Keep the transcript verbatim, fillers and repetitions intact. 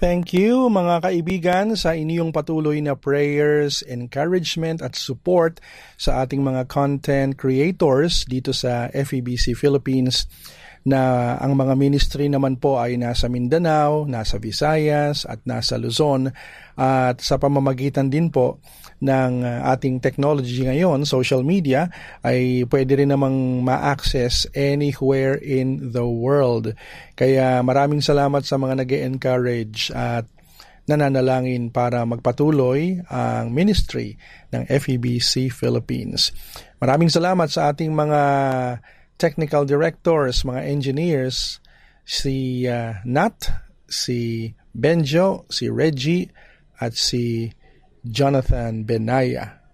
Thank you mga kaibigan sa inyong patuloy na prayers, encouragement at support sa ating mga content creators dito sa F E B C Philippines, na ang mga ministry naman po ay nasa Mindanao, nasa Visayas at nasa Luzon, at sa pamamagitan din po ng ating technology ngayon, social media, ay pwede rin namang ma-access anywhere in the world. Kaya maraming salamat sa mga nag-encourage at nananalangin para magpatuloy ang ministry ng F E B C Philippines. Maraming salamat sa ating mga technical directors, mga engineers, si uh, Nat, si Benjo, si Reggie, at si Jonathan Benaya.